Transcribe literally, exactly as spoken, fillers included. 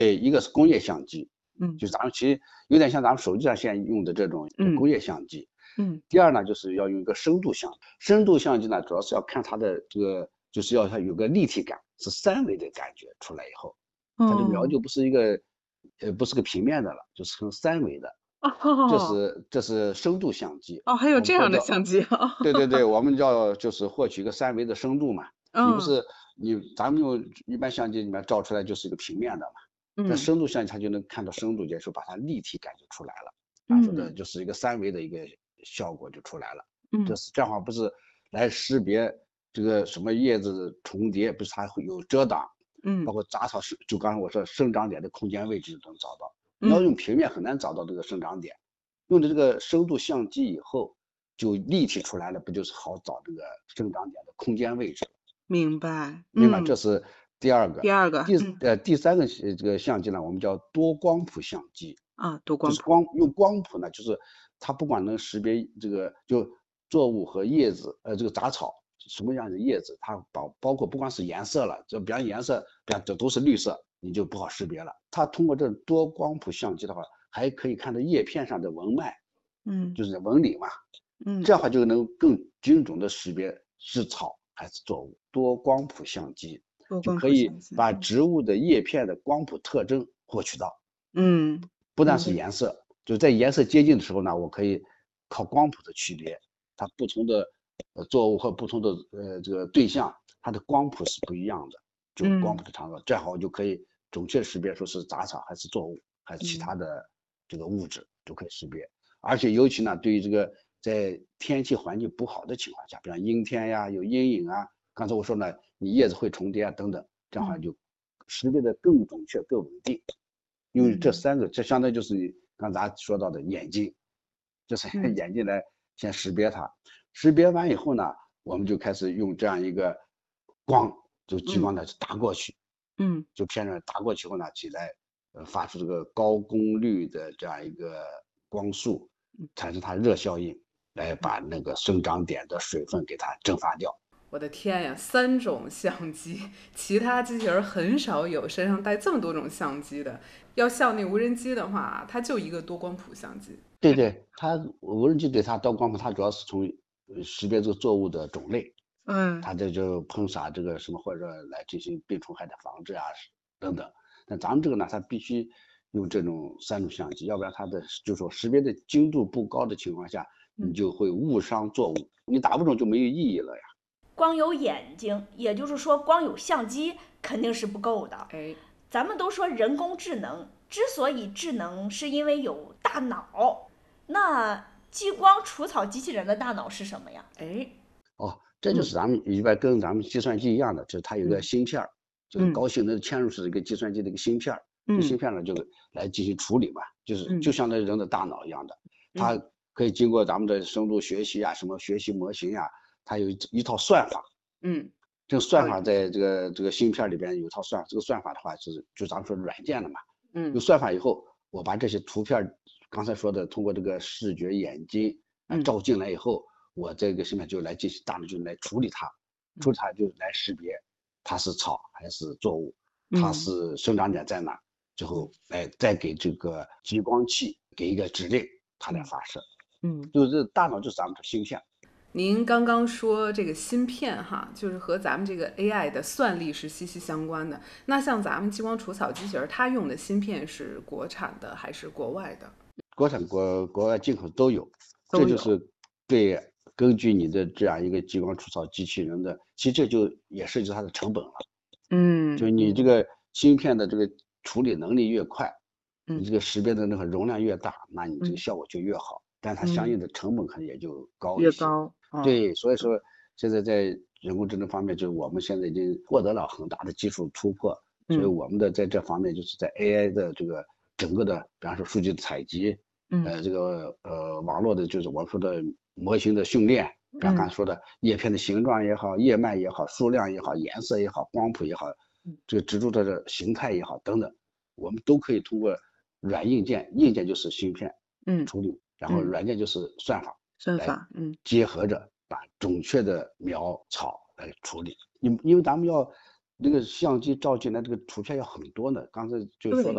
对，一个是工业相机， 嗯就是咱们其实有点像咱们手机上现在用的这种嗯工业相机。 嗯第二呢，就是要用一个深度相机。深度相机呢，主要是要看它的这个，就是要它有个立体感，是三维的感觉出来以后，它这描哦就不是一个，呃，不是个平面的了，就是成三维的。这哦是这是深度相机， 哦，还有这样的我们或者叫相机啊！ 对对对，我们叫就是获取一个三维的深度嘛。你不嗯是你咱们用一般相机里面照出来就是一个平面的嘛，这嗯深度相机它就能看到深度，也就是把它立体感就出来了。咱说的嗯就是一个三维的一个效果就出来了。这嗯是这样的话不是来识别这个什么叶子重叠，不是它会有遮挡，包嗯括杂草是就刚才我说生长点的空间位置就能找到。你要用嗯， 平面很难找到这个生长点，用的这个深度相机以后，就立体出来了，不就是好找这个生长点的空间位置了？ 明白。 明白，这嗯， 是第二个。 第二个， 第嗯呃第三个呃这个相机呢，我们叫多光谱相机。 啊，多光谱。 就是光用光谱呢，就是它不管能识别这个就作物和叶子，呃，这个杂草什么样的叶子，它包包括不光是颜色了，就比方颜色，比方这都是绿色，你就不好识别了。它通过这多光谱相机的话，还可以看到叶片上的纹脉， 嗯就是纹理嘛。 嗯这样的话就能更精准的识别是草还是作物。多光谱相机多光就可以谱相机。 把植物的叶片的光谱特征获取到。 嗯， 不但明白。 是颜色，就在颜色接近的时候呢，我可以靠光谱的区别，它不同的呃作物和不同的呃这个对象，它的光谱是不一样的，就光谱嗯的长短，这样我就可以准确识别说是杂草还是作物还是其嗯他的这个物质都可以识别。而且尤其呢，对于这个在天气环境不好的情况下，比方阴天呀、有阴影啊，刚才我说呢，你叶子会重叠啊等等，这样的话嗯就识别的更准确、更稳定。因为这嗯三个，这相当于就是你刚才说到的眼睛，就是嗯眼睛来先识别它，识别完以后呢，我们就开始用这样一个光，就激嗯光呢打过去， 嗯就片面打过去后呢，起来呃发出这个高功率的这样一个光束，产生它热效应，来把那个生长点的水分给它蒸发掉。 我的天呀，三种相机，其他机器人很少有身上带这么多种相机的。要像那无人机的话，它就一个多光谱相机。 对对，它无人机对它到光谱，它主要是从呃识别这个作物的种类， 嗯它这就喷洒这个什么或者来进行病虫害的防治啊等等。但咱们这个呢，它必须用这种三种相机，要不然它的就说识别的精度不高的情况下，你嗯就会误伤作物，你打不中就没有意义了呀。 光有眼睛，也就是说光有相机肯定是不够的。 哎， 咱们都说人工智能之所以智能，是因为有大脑。那激光除草机器人的大脑是什么呀？ 哎， 哦，这就是咱们一般跟咱们计算机一样的，就是它有个嗯芯片儿，就是嗯高性能嵌入式的一个计算机的一个芯片儿。这嗯芯片呢就来进行处理嘛，就是嗯就相当于人的大脑一样的，它嗯可以经过咱们的深度学习啊，什么学习模型呀、它有一一套算法。 嗯， 这个算法在这个这个芯片里边有一套算法，这个算法的话是就咱们说软件的嘛。有嗯算法以后，我把这些图片刚才说的通过这个视觉眼睛啊嗯照进来以后，我这个芯片就来进行大脑就来处理它，处理它就来识别它是草还是作物，它嗯是生长点在哪，之后来再给这个激光器给一个指令，它来发射。 嗯。 就是大脑就是咱们的芯片。 您刚刚说这个芯片哈，就是和咱们这个 A I 的算力是息息相关的。那像咱们激光除草机器人，它用的芯片是国产的还是国外的？ 国产国国外进口都有， 都有这就是对根据你的这样一个激光除草机器人的，其实这就也涉及它的成本了。 嗯， 就是你这个芯片的这个处理能力越快， 嗯你这个识别的那个容量越大，那你这个嗯效果就越好，但它相应的成本可能也就高一些。 越高。哦、 对，所以说现在在人工智能方面，就是我们现在已经获得了很大的技术突破，所以嗯我们的在这方面就是在 A I 的这个整个的，比方说数据的采集， 嗯呃，这个呃网络的，就是我们说的模型的训练，比方刚才说的叶片的形状也好，叶脉也好，数量也好，颜色也好，光谱也好，这个植株的形态也好等等，我们都可以通过软硬件，硬件就是芯片嗯处理，然后嗯软件就是算法。 算法。嗯结合着把准确的苗草来处理。因因为咱们要那个相机照进来，这个图片要很多呢。刚才就说到。